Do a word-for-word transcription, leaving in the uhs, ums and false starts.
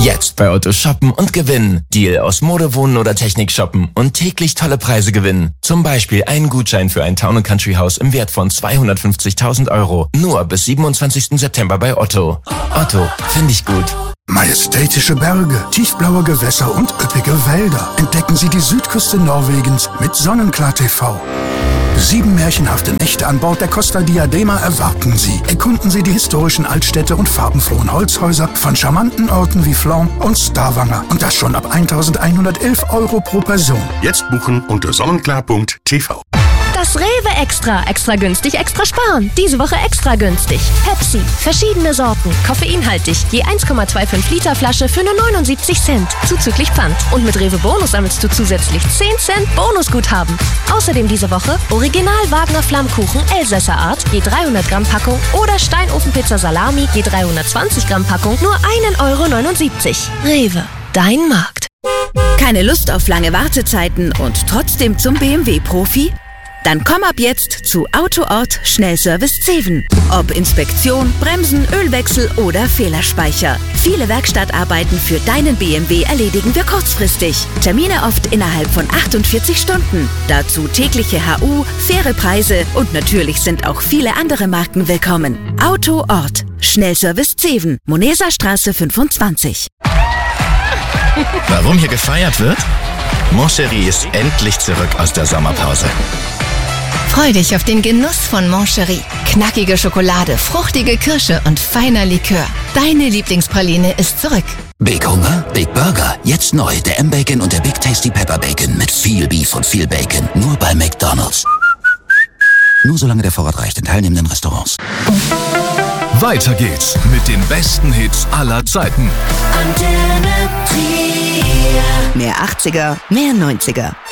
Jetzt bei Otto shoppen und gewinnen. Deal aus Mode, Wohnen oder Technik shoppen und täglich tolle Preise gewinnen. Zum Beispiel einen Gutschein für ein Town and Country Haus im Wert von zweihundertfünfzigtausend Euro. Nur bis siebenundzwanzigsten September bei Otto. Otto, finde ich gut. Majestätische Berge, tiefblaue Gewässer und üppige Wälder. Entdecken Sie die Südküste Norwegens mit Sonnenklar T V. Sieben märchenhafte Nächte an Bord der Costa Diadema erwarten Sie. Erkunden Sie die historischen Altstädte und farbenfrohen Holzhäuser von charmanten Orten wie Flon und Stavanger. Und das schon ab eintausendeinhundertelf Euro pro Person. Jetzt buchen unter sonnenklar punkt t v. Das Rewe Extra. Extra günstig, extra sparen. Diese Woche extra günstig. Pepsi. Verschiedene Sorten. Koffeinhaltig. Je eins Komma fünfundzwanzig Liter Flasche für nur neunundsiebzig Cent. Zuzüglich Pfand. Und mit Rewe Bonus sammelst du zusätzlich zehn Cent Bonusguthaben. Außerdem diese Woche Original Wagner Flammkuchen Elsässer Art. Je dreihundert Gramm Packung. Oder Steinofenpizza Salami. Je dreihundertzwanzig Gramm Packung. Nur ein Euro neunundsiebzig. Rewe. Dein Markt. Keine Lust auf lange Wartezeiten und trotzdem zum B M W-Profi? Dann komm ab jetzt zu Autoort Schnellservice Zeven. Ob Inspektion, Bremsen, Ölwechsel oder Fehlerspeicher. Viele Werkstattarbeiten für deinen B M W erledigen wir kurzfristig. Termine oft innerhalb von achtundvierzig Stunden. Dazu tägliche H U, faire Preise und natürlich sind auch viele andere Marken willkommen. Autoort Schnellservice Zeven, Moneser fünfundzwanzig. Warum hier gefeiert wird? Moncherie ist endlich zurück aus der Sommerpause. Freu dich auf den Genuss von Moncherie. Knackige Schokolade, fruchtige Kirsche und feiner Likör. Deine Lieblingspraline ist zurück. Big Hunger, Big Burger. Jetzt neu der M-Bacon und der Big Tasty Pepper Bacon mit viel Beef und viel Bacon. Nur bei McDonald's. Nur solange der Vorrat reicht in teilnehmenden Restaurants. Weiter geht's mit den besten Hits aller Zeiten. Mehr achtziger, mehr neunziger.